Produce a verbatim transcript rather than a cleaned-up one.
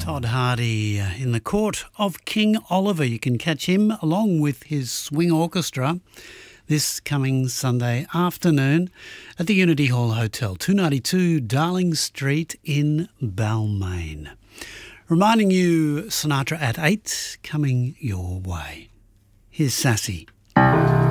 Todd Hardy uh, in the court of King Oliver. You can catch him along with his swing orchestra this coming Sunday afternoon at the Unity Hall Hotel, two ninety-two Darling Street in Balmain. Reminding you, Sinatra at eight coming your way. Here's Sassy.